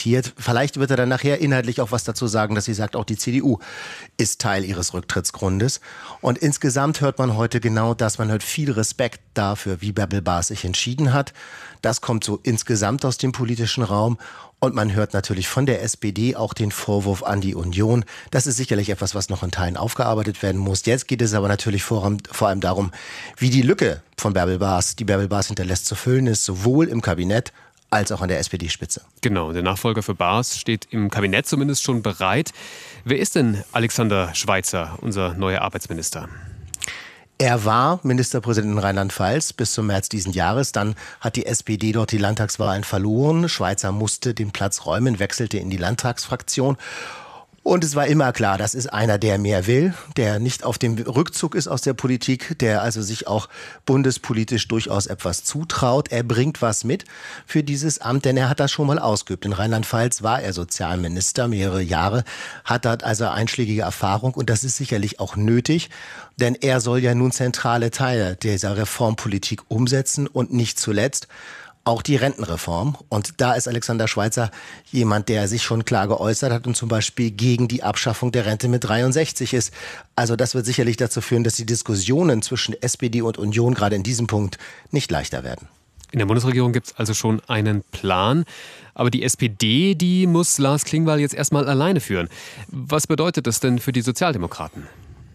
argumentiert. Vielleicht wird er dann nachher inhaltlich auch was dazu sagen, dass sie sagt, auch die CDU ist Teil ihres Rücktrittsgrundes. Und insgesamt hört man heute genau das. Man hört viel Respekt dafür, wie Bärbel Baas sich entschieden hat. Das kommt so insgesamt aus dem politischen Raum. Und man hört natürlich von der SPD auch den Vorwurf an die Union. Das ist sicherlich etwas, was noch in Teilen aufgearbeitet werden muss. Jetzt geht es aber natürlich vor allem darum, wie die Lücke von Bärbel Baas, die Bärbel Baas hinterlässt, zu füllen ist, sowohl im Kabinett als auch an der SPD-Spitze. Genau, der Nachfolger für Baas steht im Kabinett zumindest schon bereit. Wer ist denn Alexander Schweitzer, unser neuer Arbeitsminister? Er war Ministerpräsident in Rheinland-Pfalz bis zum März diesen Jahres. Dann hat die SPD dort die Landtagswahlen verloren. Schweitzer musste den Platz räumen, wechselte in die Landtagsfraktion. Und es war immer klar, das ist einer, der mehr will, der nicht auf dem Rückzug ist aus der Politik, der also sich auch bundespolitisch durchaus etwas zutraut. Er bringt was mit für dieses Amt, denn er hat das schon mal ausgeübt. In Rheinland-Pfalz war er Sozialminister mehrere Jahre, hat dort also einschlägige Erfahrung und das ist sicherlich auch nötig, denn er soll ja nun zentrale Teile dieser Reformpolitik umsetzen und nicht zuletzt auch die Rentenreform. Und da ist Alexander Schweitzer jemand, der sich schon klar geäußert hat und zum Beispiel gegen die Abschaffung der Rente mit 63 ist. Also das wird sicherlich dazu führen, dass die Diskussionen zwischen SPD und Union gerade in diesem Punkt nicht leichter werden. In der Bundesregierung gibt es also schon einen Plan. Aber die SPD, die muss Lars Klingbeil jetzt erstmal alleine führen. Was bedeutet das denn für die Sozialdemokraten?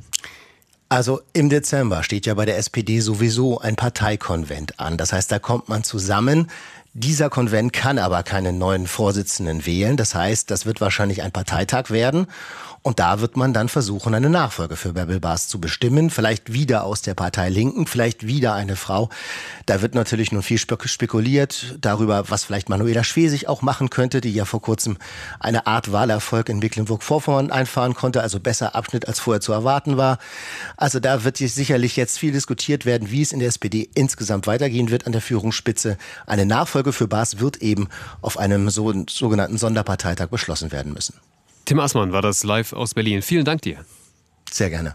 Also im Dezember steht ja bei der SPD sowieso ein Parteikonvent an. Das heißt, da kommt man zusammen. Dieser Konvent kann aber keinen neuen Vorsitzenden wählen. Das heißt, das wird wahrscheinlich ein Parteitag werden. Und da wird man dann versuchen, eine Nachfolge für Bärbel Baas zu bestimmen. Vielleicht wieder aus der Partei Linken, vielleicht wieder eine Frau. Da wird natürlich nun viel spekuliert darüber, was vielleicht Manuela Schwesig auch machen könnte, die ja vor kurzem eine Art Wahlerfolg in Mecklenburg-Vorpommern einfahren konnte, also besser Abschnitt als vorher zu erwarten war. Also da wird sicherlich jetzt viel diskutiert werden, wie es in der SPD insgesamt weitergehen wird an der Führungsspitze. Eine Nachfolge für Baas wird eben auf einem sogenannten Sonderparteitag beschlossen werden müssen. Tim Assmann war das live aus Berlin. Vielen Dank dir. Sehr gerne.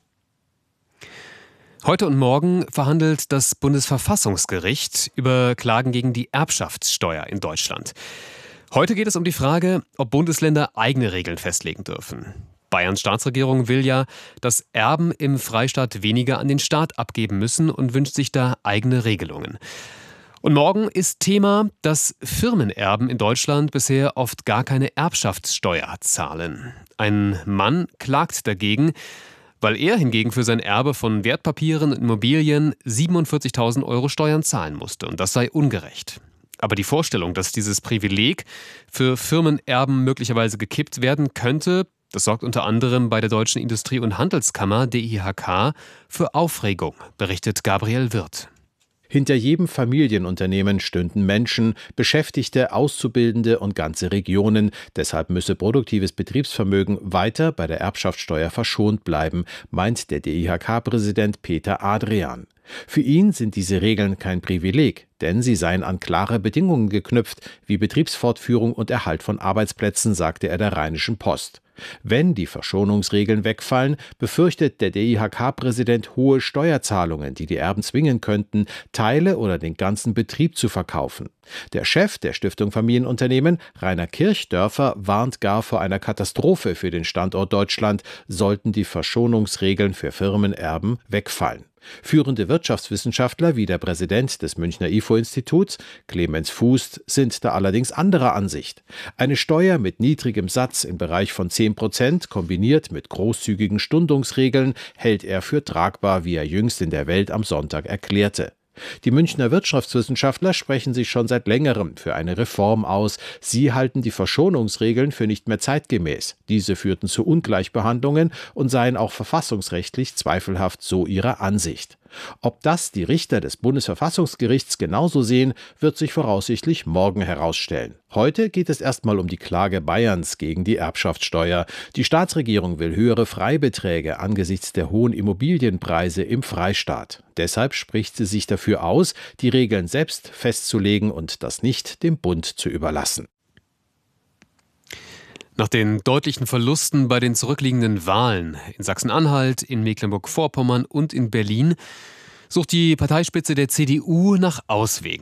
Heute und morgen verhandelt das Bundesverfassungsgericht über Klagen gegen die Erbschaftssteuer in Deutschland. Heute geht es um die Frage, ob Bundesländer eigene Regeln festlegen dürfen. Bayerns Staatsregierung will ja, dass Erben im Freistaat weniger an den Staat abgeben müssen und wünscht sich da eigene Regelungen. Und morgen ist Thema, dass Firmenerben in Deutschland bisher oft gar keine Erbschaftssteuer zahlen. Ein Mann klagt dagegen, weil er hingegen für sein Erbe von Wertpapieren und Immobilien 47.000 € Steuern zahlen musste. Und das sei ungerecht. Aber die Vorstellung, dass dieses Privileg für Firmenerben möglicherweise gekippt werden könnte, das sorgt unter anderem bei der Deutschen Industrie- und Handelskammer, DIHK, für Aufregung, berichtet Gabriel Wirth. Hinter jedem Familienunternehmen stünden Menschen, Beschäftigte, Auszubildende und ganze Regionen. Deshalb müsse produktives Betriebsvermögen weiter bei der Erbschaftssteuer verschont bleiben, meint der DIHK-Präsident Peter Adrian. Für ihn sind diese Regeln kein Privileg, denn sie seien an klare Bedingungen geknüpft, wie Betriebsfortführung und Erhalt von Arbeitsplätzen, sagte er der Rheinischen Post. Wenn die Verschonungsregeln wegfallen, befürchtet der DIHK-Präsident hohe Steuerzahlungen, die die Erben zwingen könnten, Teile oder den ganzen Betrieb zu verkaufen. Der Chef der Stiftung Familienunternehmen, Rainer Kirchdörfer, warnt gar vor einer Katastrophe für den Standort Deutschland, sollten die Verschonungsregeln für Firmenerben wegfallen. Führende Wirtschaftswissenschaftler wie der Präsident des Münchner IFO-Instituts, Clemens Fußt, sind da allerdings anderer Ansicht. Eine Steuer mit niedrigem Satz im Bereich von 10% kombiniert mit großzügigen Stundungsregeln hält er für tragbar, wie er jüngst in der Welt am Sonntag erklärte. Die Münchner Wirtschaftswissenschaftler sprechen sich schon seit längerem für eine Reform aus. Sie halten die Verschonungsregeln für nicht mehr zeitgemäß. Diese führten zu Ungleichbehandlungen und seien auch verfassungsrechtlich zweifelhaft, so ihre Ansicht. Ob das die Richter des Bundesverfassungsgerichts genauso sehen, wird sich voraussichtlich morgen herausstellen. Heute geht es erstmal um die Klage Bayerns gegen die Erbschaftssteuer. Die Staatsregierung will höhere Freibeträge angesichts der hohen Immobilienpreise im Freistaat. Deshalb spricht sie sich dafür aus, die Regeln selbst festzulegen und das nicht dem Bund zu überlassen. Nach den deutlichen Verlusten bei den zurückliegenden Wahlen in Sachsen-Anhalt, in Mecklenburg-Vorpommern und in Berlin sucht die Parteispitze der CDU nach Auswegen.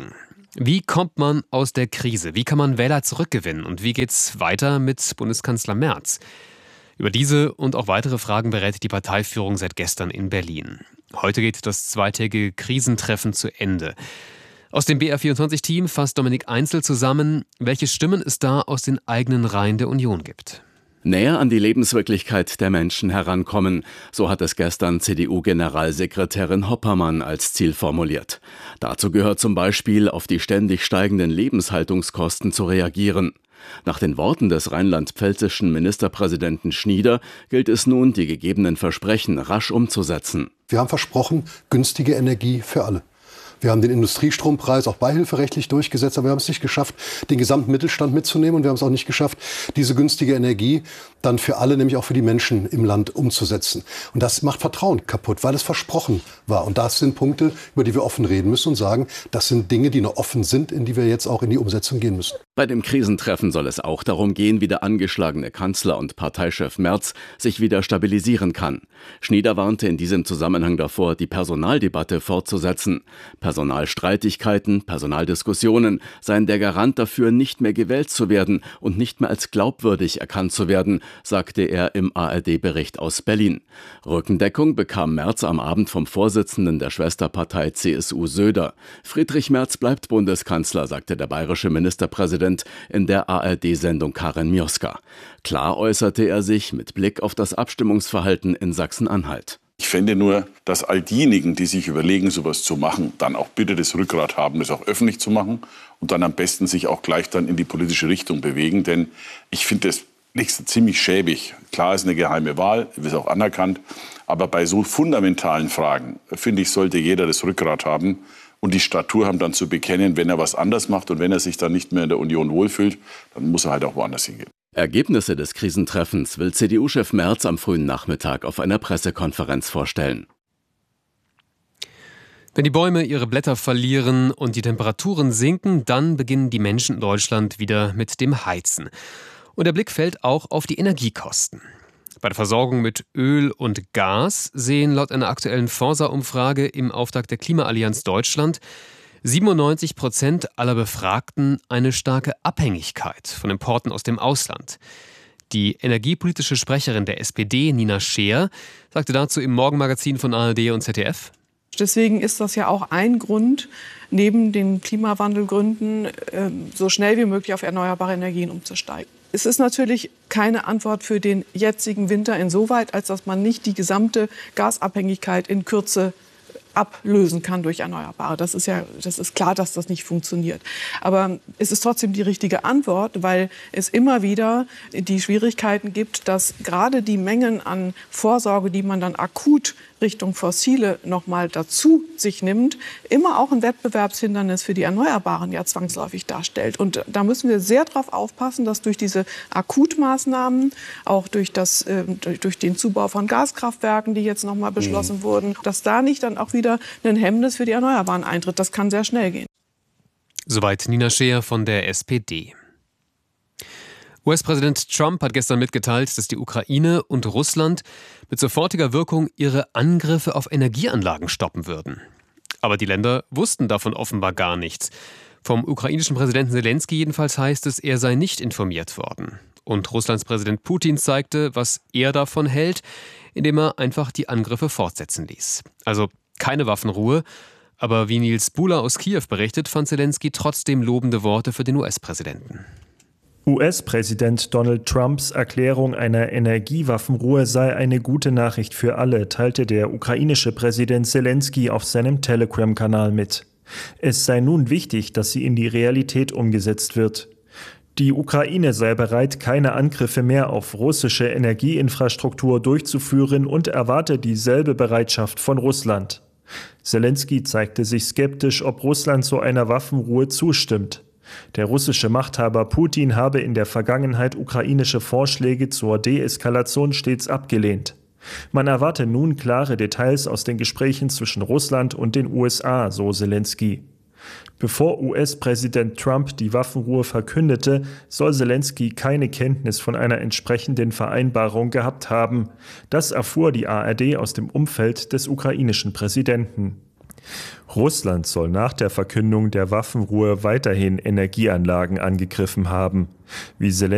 Wie kommt man aus der Krise? Wie kann man Wähler zurückgewinnen? Und wie geht's weiter mit Bundeskanzler Merz? Über diese und auch weitere Fragen berät die Parteiführung seit gestern in Berlin. Heute geht das zweitägige Krisentreffen zu Ende. Aus dem BR24-Team fasst Dominik Einzel zusammen, welche Stimmen es da aus den eigenen Reihen der Union gibt. Näher an die Lebenswirklichkeit der Menschen herankommen, so hat es gestern CDU-Generalsekretärin Hoppermann als Ziel formuliert. Dazu gehört zum Beispiel, auf die ständig steigenden Lebenshaltungskosten zu reagieren. Nach den Worten des rheinland-pfälzischen Ministerpräsidenten Schnieder gilt es nun, die gegebenen Versprechen rasch umzusetzen. Wir haben versprochen, günstige Energie für alle. Wir haben den Industriestrompreis auch beihilferechtlich durchgesetzt, aber wir haben es nicht geschafft, den gesamten Mittelstand mitzunehmen. Und wir haben es auch nicht geschafft, diese günstige Energie dann für alle, nämlich auch für die Menschen im Land umzusetzen. Und das macht Vertrauen kaputt, weil es versprochen war. Und das sind Punkte, über die wir offen reden müssen und sagen, das sind Dinge, die noch offen sind, in die wir jetzt auch in die Umsetzung gehen müssen. Bei dem Krisentreffen soll es auch darum gehen, wie der angeschlagene Kanzler und Parteichef Merz sich wieder stabilisieren kann. Schnieder warnte in diesem Zusammenhang davor, die Personaldebatte fortzusetzen. Personalstreitigkeiten, Personaldiskussionen seien der Garant dafür, nicht mehr gewählt zu werden und nicht mehr als glaubwürdig erkannt zu werden, sagte er im ARD-Bericht aus Berlin. Rückendeckung bekam Merz am Abend vom Vorsitzenden der Schwesterpartei CSU Söder. Friedrich Merz bleibt Bundeskanzler, sagte der bayerische Ministerpräsident in der ARD-Sendung Karin Mioska. Klar äußerte er sich mit Blick auf das Abstimmungsverhalten in Sachsen-Anhalt. Ich fände nur, dass all diejenigen, die sich überlegen, sowas zu machen, dann auch bitte das Rückgrat haben, das auch öffentlich zu machen und dann am besten sich auch gleich dann in die politische Richtung bewegen. Denn ich finde das nächste ziemlich schäbig. Klar ist eine geheime Wahl, ist auch anerkannt. Aber bei so fundamentalen Fragen, finde ich, sollte jeder das Rückgrat haben und die Statur haben, dann zu bekennen, wenn er was anders macht und wenn er sich dann nicht mehr in der Union wohlfühlt, dann muss er halt auch woanders hingehen. Ergebnisse des Krisentreffens will CDU-Chef Merz am frühen Nachmittag auf einer Pressekonferenz vorstellen. Wenn die Bäume ihre Blätter verlieren und die Temperaturen sinken, dann beginnen die Menschen in Deutschland wieder mit dem Heizen. Und der Blick fällt auch auf die Energiekosten. Bei der Versorgung mit Öl und Gas sehen laut einer aktuellen Forsa-Umfrage im Auftrag der Klimaallianz Deutschland 97% aller Befragten eine starke Abhängigkeit von Importen aus dem Ausland. Die energiepolitische Sprecherin der SPD, Nina Scheer, sagte dazu im Morgenmagazin von ARD und ZDF: Deswegen ist das ja auch ein Grund, neben den Klimawandelgründen, so schnell wie möglich auf erneuerbare Energien umzusteigen. Es ist natürlich keine Antwort für den jetzigen Winter insoweit, als dass man nicht die gesamte Gasabhängigkeit in Kürze ablösen kann durch Erneuerbare. Das ist klar, dass das nicht funktioniert. Aber es ist trotzdem die richtige Antwort, weil es immer wieder die Schwierigkeiten gibt, dass gerade die Mengen an Vorsorge, die man dann akut Richtung Fossile nochmal dazu sich nimmt, immer auch ein Wettbewerbshindernis für die Erneuerbaren ja zwangsläufig darstellt. Und da müssen wir sehr darauf aufpassen, dass durch diese Akutmaßnahmen, auch durch den Zubau von Gaskraftwerken, die jetzt nochmal beschlossen wurden, dass da nicht dann auch wieder ein Hemmnis für die Erneuerbaren eintritt. Das kann sehr schnell gehen. Soweit Nina Scheer von der SPD. US-Präsident Trump hat gestern mitgeteilt, dass die Ukraine und Russland mit sofortiger Wirkung ihre Angriffe auf Energieanlagen stoppen würden. Aber die Länder wussten davon offenbar gar nichts. Vom ukrainischen Präsidenten Selenskyj jedenfalls heißt es, er sei nicht informiert worden. Und Russlands Präsident Putin zeigte, was er davon hält, indem er einfach die Angriffe fortsetzen ließ. Also keine Waffenruhe. Aber wie Nils Buhler aus Kiew berichtet, fand Selenskyj trotzdem lobende Worte für den US-Präsidenten. US-Präsident Donald Trumps Erklärung einer Energiewaffenruhe sei eine gute Nachricht für alle, teilte der ukrainische Präsident Selenskyj auf seinem Telegram-Kanal mit. Es sei nun wichtig, dass sie in die Realität umgesetzt wird. Die Ukraine sei bereit, keine Angriffe mehr auf russische Energieinfrastruktur durchzuführen und erwarte dieselbe Bereitschaft von Russland. Selenskyj zeigte sich skeptisch, ob Russland zu einer Waffenruhe zustimmt. Der russische Machthaber Putin habe in der Vergangenheit ukrainische Vorschläge zur Deeskalation stets abgelehnt. Man erwarte nun klare Details aus den Gesprächen zwischen Russland und den USA, so Selenskyj. Bevor US-Präsident Trump die Waffenruhe verkündete, soll Selenskyj keine Kenntnis von einer entsprechenden Vereinbarung gehabt haben. Das erfuhr die ARD aus dem Umfeld des ukrainischen Präsidenten. Russland soll nach der Verkündung der Waffenruhe weiterhin Energieanlagen angegriffen haben. Wie